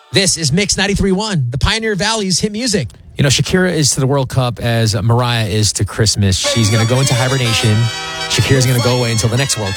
This is Mix 93.1, the Pioneer Valley's hit music. You know, Shakira is to the World Cup as Mariah is to Christmas. She's going to go into hibernation. Shakira's going to go away until the next World Cup.